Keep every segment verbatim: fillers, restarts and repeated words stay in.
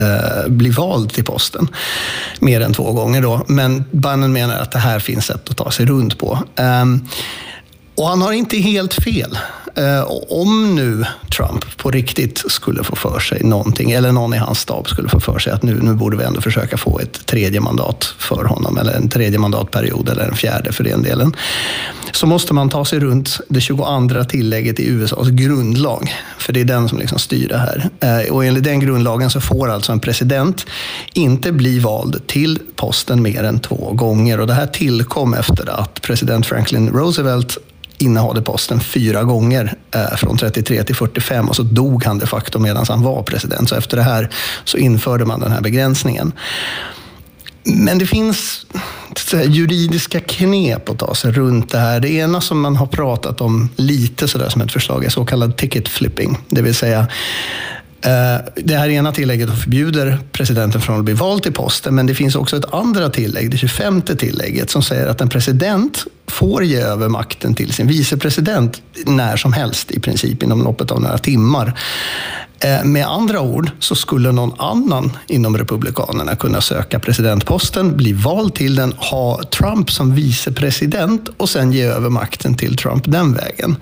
eh, bli vald till posten mer än två gånger då. Men Bannon menar att det här finns sätt att ta sig runt på. Um, och han har inte helt fel. Uh, om nu Trump på riktigt skulle få för sig någonting, eller någon i hans stab skulle få för sig att nu, nu borde vi ändå försöka få ett tredje mandat för honom, eller en tredje mandatperiod eller en fjärde för den delen, så måste man ta sig runt det tjugoandra tillägget i U S A:s grundlag, för det är den som liksom styr det här. Uh, och enligt den grundlagen så får alltså en president inte bli vald till posten mer än två gånger, och det här tillkom efter att president Franklin Roosevelt innehade posten fyra gånger eh, från trettiotre till fyrtiofem, och så dog han de facto medan han var president. Så efter det här så införde man den här begränsningen. Men det finns säga, juridiska knep att ta sig runt det här. Det ena som man har pratat om lite sådär som ett förslag är så kallad ticket flipping. Det vill säga det här ena tillägget förbjuder presidenten från att bli vald till posten, men det finns också ett andra tillägg, det tjugofemte tillägget, som säger att en president får ge över makten till sin vicepresident när som helst, i princip inom loppet av några timmar. Med andra ord så skulle någon annan inom republikanerna kunna söka presidentposten, bli vald till den, ha Trump som vicepresident och sen ge över makten till Trump den vägen.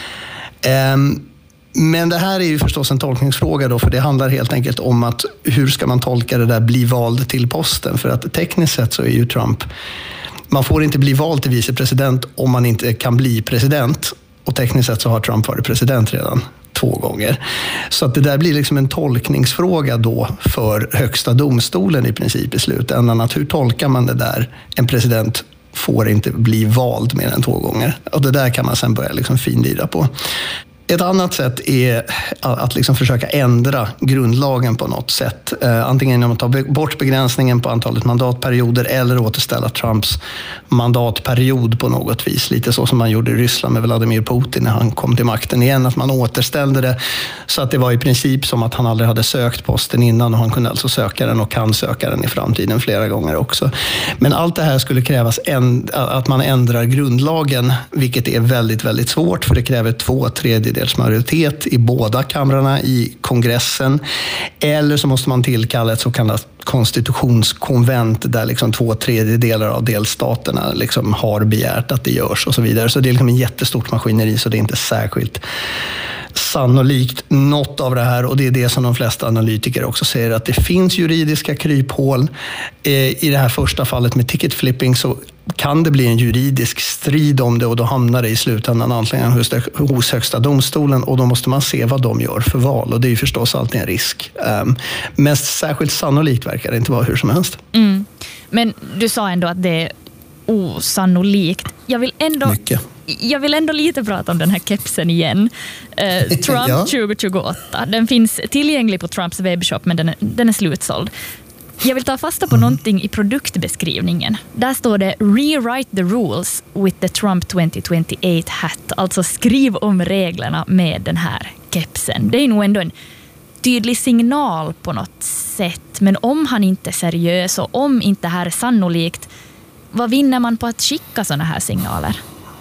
Men det här är ju förstås en tolkningsfråga då, för det handlar helt enkelt om att hur ska man tolka det där bli vald till posten? För att tekniskt sett så är ju Trump, man får inte bli vald till vicepresident om man inte kan bli president, och tekniskt sett så har Trump varit president redan två gånger. Så att det där blir liksom en tolkningsfråga då för högsta domstolen i princip i slutändan, att hur tolkar man det där? En president får inte bli vald mer än två gånger, och det där kan man sen börja liksom finlira på. Ett annat sätt är att liksom försöka ändra grundlagen på något sätt. Eh, antingen genom att ta bort begränsningen på antalet mandatperioder eller återställa Trumps mandatperiod på något vis. Lite så som man gjorde i Ryssland med Vladimir Putin när han kom till makten igen. Att man återställde det så att det var i princip som att han aldrig hade sökt posten innan, och han kunde alltså söka den och kan söka den i framtiden flera gånger också. Men allt det här skulle krävas en, att man ändrar grundlagen, vilket är väldigt, väldigt svårt, för det kräver två tredjedelar majoritet i båda kamrarna i kongressen, eller så måste man tillkalla ett så kallat konstitutionskonvent där liksom två tredjedelar av delstaterna liksom har begärt att det görs och så vidare. Så det är liksom en jättestort maskineri, så det är inte särskilt sannolikt något av det här, och det är det som de flesta analytiker också säger, att det finns juridiska kryphål. I det här första fallet med ticket flipping så kan det bli en juridisk strid om det, och då hamnar det i slutändan antingen hos högsta domstolen, och då måste man se vad de gör för val, och det är ju förstås alltid en risk. Men särskilt sannolikt verkar det inte vara hur som helst. Mm. Men du sa ändå att det är osannolikt. Jag vill ändå... Mycket. Jag vill ändå lite prata om den här kepsen igen. Uh, Trump ja. tjugo tjugoåtta. Den finns tillgänglig på Trumps webbshop, men den är, den är slutsåld. Jag vill ta fasta på mm. någonting i produktbeskrivningen. Där står det "Rewrite the rules with the Trump tjugo tjugoåtta hat". Alltså skriv om reglerna med den här kepsen. Det är nog ändå en tydlig signal på något sätt. Men om han inte är seriös och om inte det här är sannolikt, vad vinner man på att skicka såna här signaler?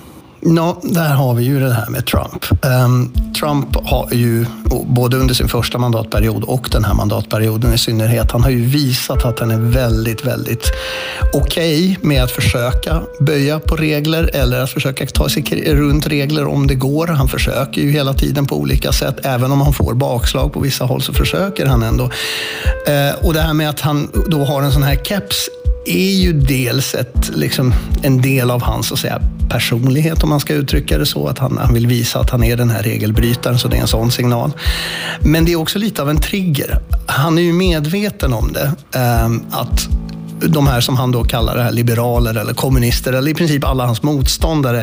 Ja, där har vi ju det här med Trump. Um, Trump har ju, både under sin första mandatperiod och den här mandatperioden i synnerhet, han har ju visat att han är väldigt, väldigt okej okay med att försöka böja på regler eller att försöka ta sig runt regler om det går. Han försöker ju hela tiden på olika sätt. Även om han får bakslag på vissa håll så försöker han ändå. Uh, och det här med att han då har en sån här keps är ju dels ett, liksom, en del av hans så att säga, personlighet, om man ska uttrycka det så, att han, han vill visa att han är den här regelbrytaren, så det är en sån signal. Men det är också lite av en trigger. Han är ju medveten om det, um, att de här som han då kallar det här liberaler eller kommunister, eller i princip alla hans motståndare,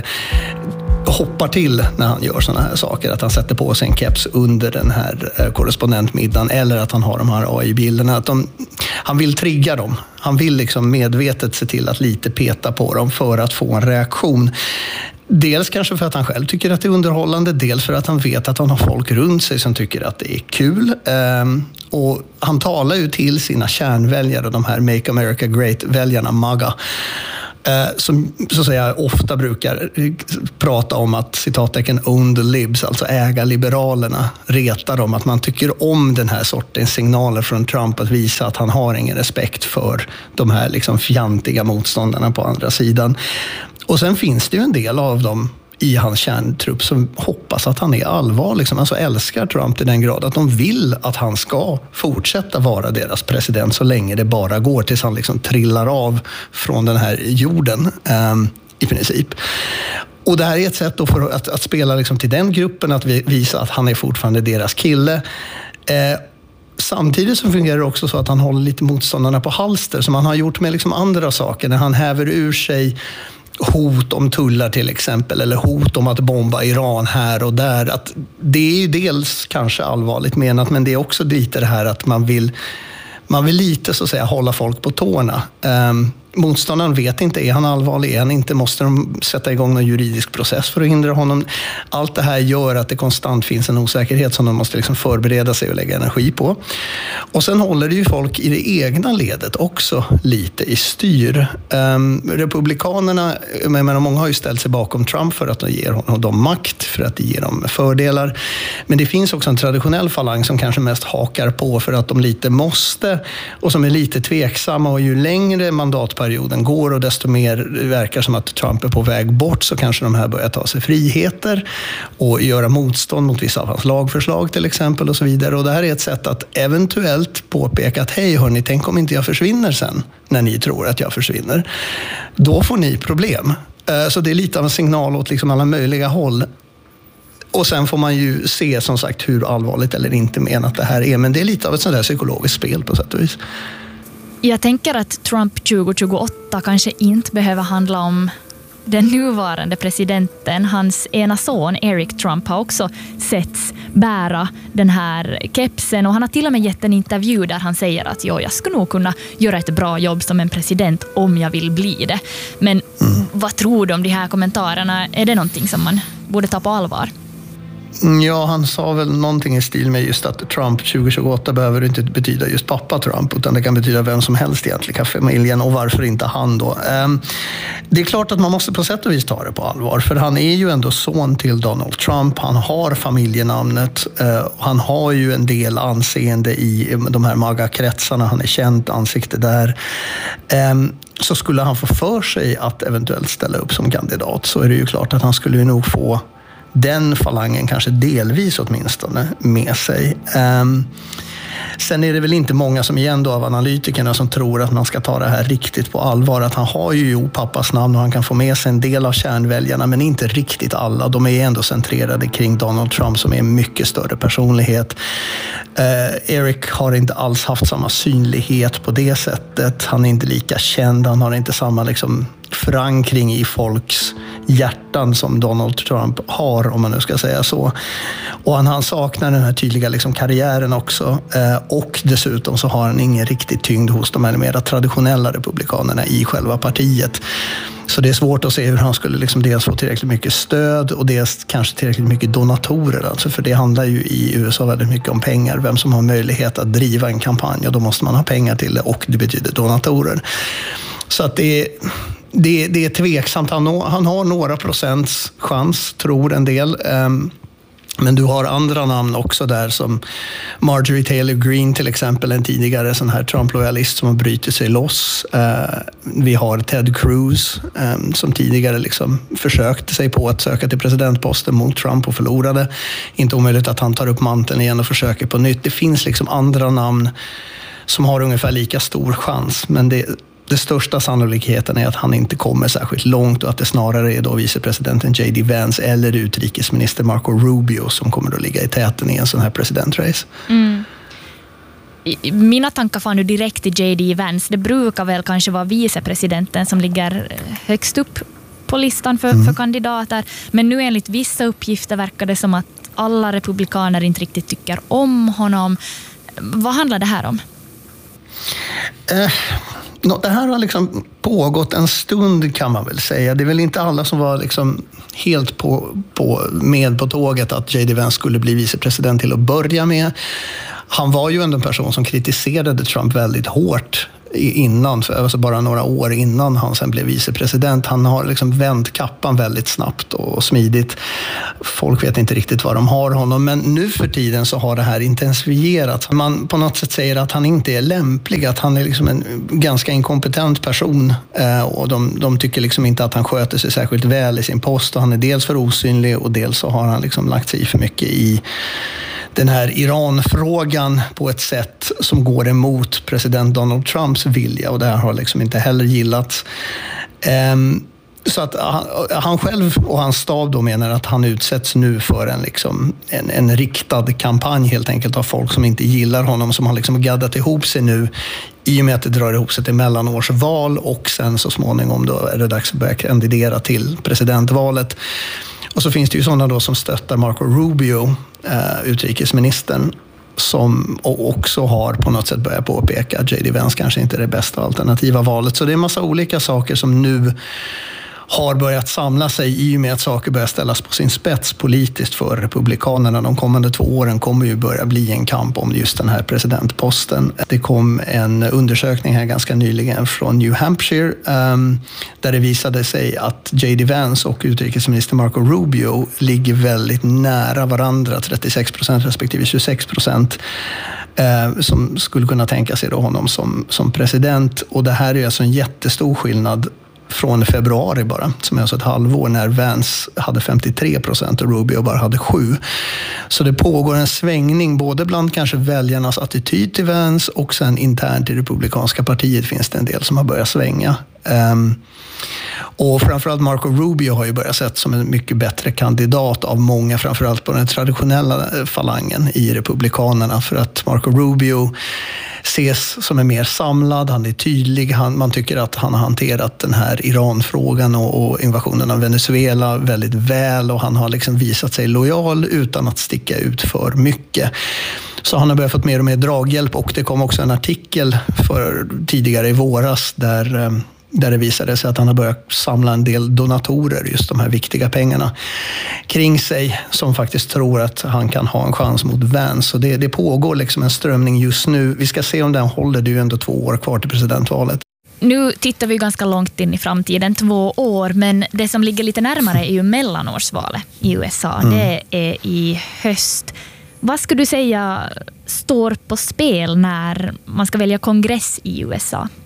hoppar till när han gör såna här saker, att han sätter på sig en keps under den här korrespondentmiddagen, eller att han har de här A I-bilderna, att de, han vill trigga dem. Han vill liksom medvetet se till att lite peta på dem för att få en reaktion. Dels kanske för att han själv tycker att det är underhållande, dels för att han vet att han har folk runt sig som tycker att det är kul. Ehm, och han talar ju till sina kärnväljare, de här Make America Great-väljarna, MAGA. som så att säga ofta brukar prata om att citattecken own the libs, alltså äga liberalerna, retar dem, att man tycker om den här sortens signaler från Trump att visa att han har ingen respekt för de här liksom fjantiga motståndarna på andra sidan. Och sen finns det ju en del av dem i hans kärntrupp som hoppas att han är allvarlig, liksom, alltså älskar Trump till den grad att de vill att han ska fortsätta vara deras president så länge det bara går, tills han liksom trillar av från den här jorden um, i princip. Och det här är ett sätt då för att, att spela liksom till den gruppen, att visa att han är fortfarande deras kille. Eh, Samtidigt så fungerar det också så att han håller lite motståndarna på halster, som han har gjort med liksom andra saker, när han häver ur sig hot om tullar till exempel, eller hot om att bomba Iran här och där. Att det är ju dels kanske allvarligt menat, men det är också lite det här att man vill, man vill lite så att säga hålla folk på tårna. Um, Motståndaren vet inte, är han allvarlig, är han inte, måste de sätta igång någon juridisk process för att hindra honom. Allt det här gör att det konstant finns en osäkerhet som de måste liksom förbereda sig och lägga energi på. Och sen håller det ju folk i det egna ledet också lite i styr. Um, Republikanerna, men många har ju ställt sig bakom Trump för att det ger honom dem makt, för att det ger dem fördelar. Men det finns också en traditionell falang som kanske mest hakar på för att de lite måste, och som är lite tveksamma, och ju längre mandatperiod perioden går och desto mer verkar som att Trump är på väg bort, så kanske de här börjar ta sig friheter och göra motstånd mot vissa av hans lagförslag till exempel och så vidare. Och det här är ett sätt att eventuellt påpeka att hej hörni, tänk om inte jag försvinner sen när ni tror att jag försvinner. Då får ni problem. Så det är lite av en signal åt liksom alla möjliga håll. Och sen får man ju se som sagt hur allvarligt eller inte menat det här är, men det är lite av ett sånt där psykologiskt spel på sätt och vis. Jag tänker att Trump tjugo tjugoåtta kanske inte behöver handla om den nuvarande presidenten. Hans ena son Eric Trump har också setts bära den här kepsen, och han har till och med gett en intervju där han säger att jo, jag ska nog kunna göra ett bra jobb som en president om jag vill bli det. Men mm. vad tror du om de här kommentarerna? Är det någonting som man borde ta på allvar? Ja, han sa väl någonting i stil med just att Trump tjugo tjugoåtta behöver inte betyda just pappa Trump, utan det kan betyda vem som helst egentligen, familjen, och varför inte han då. Det är klart att man måste på sätt och vis ta det på allvar, för han är ju ändå son till Donald Trump, han har familjenamnet, han har ju en del anseende i de här MAGA-kretsarna, han är känt ansikte där. Så skulle han få för sig att eventuellt ställa upp som kandidat, så är det ju klart att han skulle nog få den falangen kanske delvis åtminstone med sig. Um, sen är det väl inte många som igen då av analytikerna som tror att man ska ta det här riktigt på allvar. Att han har ju jo, pappas namn och han kan få med sig en del av kärnväljarna, men inte riktigt alla. De är ändå centrerade kring Donald Trump som är en mycket större personlighet. Uh, Eric har inte alls haft samma synlighet på det sättet. Han är inte lika känd, han har inte samma liksom förankring i folks hjärtan som Donald Trump har, om man nu ska säga så. Och han, han saknar den här tydliga liksom karriären också. Eh, och dessutom så har han ingen riktig tyngd hos de här mer traditionella republikanerna i själva partiet. Så det är svårt att se hur han skulle liksom dels få tillräckligt mycket stöd och dels kanske tillräckligt mycket donatorer. Alltså, för det handlar ju i U S A väldigt mycket om pengar. Vem som har möjlighet att driva en kampanj, och då måste man ha pengar till det, och det betyder donatorer. Så att det är... Det, det är tveksamt. Han, han har några procents chans, tror en del. Um, men du har andra namn också där, som Marjorie Taylor Greene till exempel, en tidigare sån här Trump-lojalist som har brytit sig loss. Uh, vi har Ted Cruz um, som tidigare liksom försökte sig på att söka till presidentposten mot Trump och förlorade. Inte omöjligt att han tar upp manteln igen och försöker på nytt. Det finns liksom andra namn som har ungefär lika stor chans, men det Det största sannolikheten är att han inte kommer särskilt långt, och att det snarare är då vicepresidenten J D Vance eller utrikesminister Marco Rubio som kommer att ligga i täten i en sån här presidentrace. Mm. Mina tankar får nu direkt till J D Vance. Det brukar väl kanske vara vicepresidenten som ligger högst upp på listan för, mm. för kandidater. Men nu enligt vissa uppgifter verkar det som att alla republikaner inte riktigt tycker om honom. Vad handlar det här om? Eh... Det här har liksom pågått en stund, kan man väl säga. Det är väl inte alla som var liksom helt på, på, med på tåget att J D Vance skulle bli vicepresident till att börja med. Han var ju ändå en person som kritiserade Trump väldigt hårt innan, alltså bara några år innan han sen blev vicepresident. Han har liksom vänt kappan väldigt snabbt och smidigt. Folk vet inte riktigt vad de har honom, men nu för tiden så har det här intensifierats. Man på något sätt säger att han inte är lämplig, att han är liksom en ganska inkompetent person och de, de tycker liksom inte att han sköter sig särskilt väl i sin post, och han är dels för osynlig och dels så har han liksom lagt sig för mycket i den här Iran-frågan på ett sätt som går emot president Donald Trumps vilja, och det här har liksom inte heller gillats. Um, så att han, han själv och hans stab då menar att han utsätts nu för en, liksom, en, en riktad kampanj helt enkelt av folk som inte gillar honom, som har liksom gaddat ihop sig nu i och med att det drar ihop sig till mellanårsval, och sen så småningom då är det dags att börja kandidera till presidentvalet. Och så finns det ju sådana då som stöttar Marco Rubio, eh, utrikesministern, som också har på något sätt börjat påpeka att J D Vance kanske inte är det bästa alternativa valet. Så det är en massa olika saker som nu har börjat samla sig i och med att saker börjar ställas på sin spets politiskt för republikanerna. De kommande två åren kommer ju börja bli en kamp om just den här presidentposten. Det kom en undersökning här ganska nyligen från New Hampshire um, där det visade sig att J D Vance och utrikesminister Marco Rubio ligger väldigt nära varandra, trettiosex procent respektive tjugosex procent. Uh, som skulle kunna tänka sig då honom som, som president. Och det här är alltså en jättestor skillnad från februari bara, som är alltså ett halvår, när Vance hade femtiotre procent och Rubio bara hade sju. Så det pågår en svängning både bland kanske väljarnas attityd till Vance, och sen internt i republikanska partiet finns det en del som har börjat svänga. Um, och framförallt Marco Rubio har ju börjat sett som en mycket bättre kandidat av många, framförallt på den traditionella falangen i republikanerna, för att Marco Rubio ses som en mer samlad, han är tydlig, han, man tycker att han har hanterat den här Iran-frågan och, och invasionen av Venezuela väldigt väl, och han har liksom visat sig lojal utan att sticka ut för mycket. Så han har börjat fått mer och mer draghjälp, och det kom också en artikel för tidigare i våras där där det visade sig att han har börjat samla en del donatorer, just de här viktiga pengarna, kring sig, som faktiskt tror att han kan ha en chans mot Vance. Så det, det pågår liksom en strömning just nu. Vi ska se om den håller, det är ju ändå två år kvar till presidentvalet. Nu tittar vi ganska långt in i framtiden, två år, men det som ligger lite närmare är ju mellanårsvalet i U S A. Mm. Det är i höst. Vad skulle du säga står på spel när man ska välja kongress i U S A?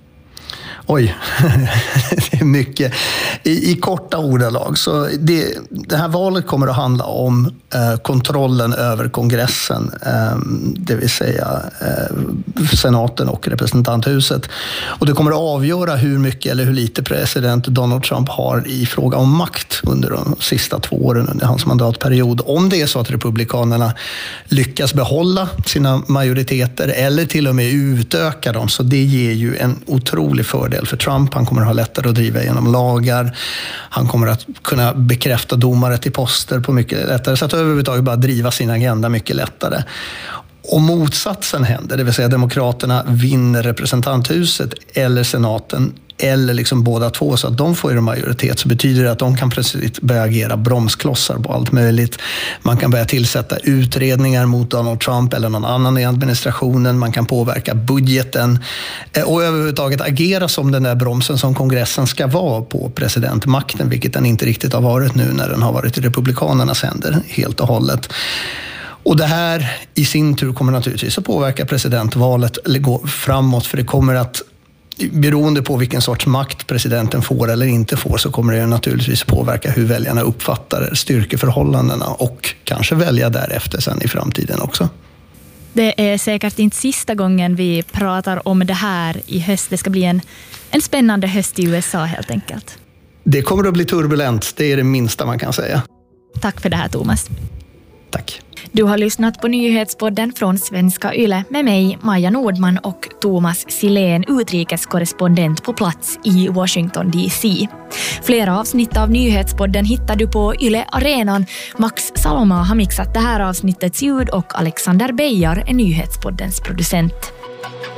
Oj, det är mycket. I, i korta ordalag. Så det, det här valet kommer att handla om eh, kontrollen över kongressen, eh, det vill säga eh, senaten och representanthuset. Och det kommer att avgöra hur mycket eller hur lite president Donald Trump har i fråga om makt under de sista två åren under hans mandatperiod. Om det är så att republikanerna lyckas behålla sina majoriteter eller till och med utöka dem, så det ger ju en otrolig fördel för Trump. Han kommer att ha lättare att driva igenom lagar. Han kommer att kunna bekräfta domare till poster på mycket lättare. Så att överhuvudtaget bara driva sin agenda mycket lättare. Om motsatsen händer, det vill säga demokraterna vinner representanthuset eller senaten, eller liksom båda två, så att de får en majoritet, så betyder det att de kan plötsligt börja agera bromsklossar på allt möjligt. Man kan börja tillsätta utredningar mot Donald Trump eller någon annan i administrationen. Man kan påverka budgeten och överhuvudtaget agera som den där bromsen som kongressen ska vara på presidentmakten, vilket den inte riktigt har varit nu när den har varit i republikanernas händer helt och hållet. Och det här i sin tur kommer naturligtvis att påverka presidentvalet eller gå framåt, för det kommer att, beroende på vilken sorts makt presidenten får eller inte får, så kommer det naturligtvis påverka hur väljarna uppfattar styrkeförhållandena och kanske välja därefter sen i framtiden också. Det är säkert inte sista gången vi pratar om det här i höst. Det ska bli en, en spännande höst i U S A helt enkelt. Det kommer att bli turbulent, det är det minsta man kan säga. Tack för det här, Thomas. Tack. Du har lyssnat på nyhetspodden från Svenska Yle med mig, Maja Nordman, och Thomas Silén, utrikeskorrespondent på plats i Washington D C. Flera avsnitt av nyhetspodden hittar du på Yle Arenan. Max Saloma har mixat det här avsnittets ljud och Alexander Beijar är nyhetspoddens producent.